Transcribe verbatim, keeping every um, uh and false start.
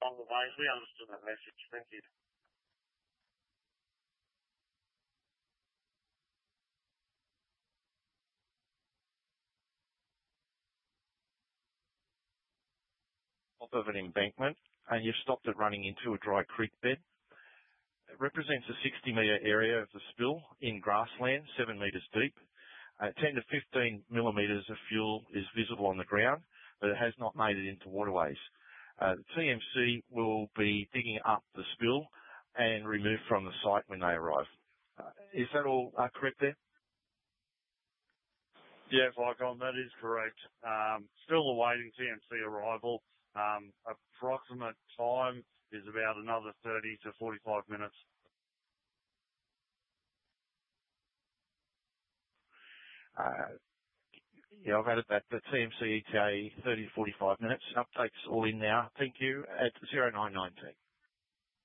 on the way. We understood that message. Thank you. Top of an embankment, and you've stopped it running into a dry creek bed. It represents a sixty metre area of the spill in grassland, seven metres deep. Uh, ten to fifteen millimetres of fuel is visible on the ground, but it has not made it into waterways. Uh, the T M C will be digging up the spill and remove from the site when they arrive. Uh, is that all uh, correct there? Yeah, Vicon, that is correct. Um, still awaiting T M C arrival. Um, approximate time is about another thirty to forty-five minutes. Uh, yeah, I've added that. The T M C E T A thirty to forty-five minutes. Updates all in now. Thank you at zero nine nineteen.